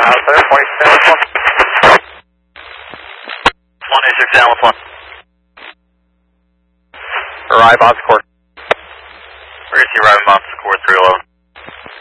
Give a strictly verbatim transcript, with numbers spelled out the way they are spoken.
Out there, twenty-six Alpha one. one eight six Alpha one. Arrive on score. We're going to see arriving on score three eleven.